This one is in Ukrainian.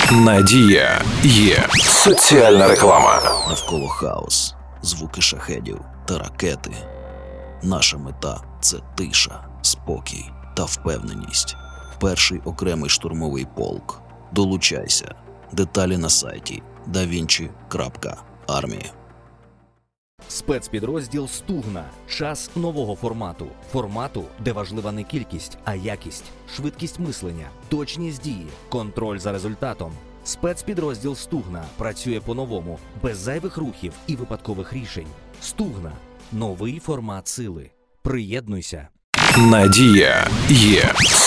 Надія є. Соціальна реклама. Навколо хаос, звуки шахедів та ракети. Наша мета – це тиша, спокій та впевненість. Перший окремий штурмовий полк. Долучайся. Деталі на сайті davinci.army. Спецпідрозділ «Стугна». Час нового формату. Формату, де важлива не кількість, а якість, швидкість мислення, точність дії, контроль за результатом. Спецпідрозділ «Стугна» працює по-новому, без зайвих рухів і випадкових рішень. «Стугна» – новий формат сили. Приєднуйся. Надія є.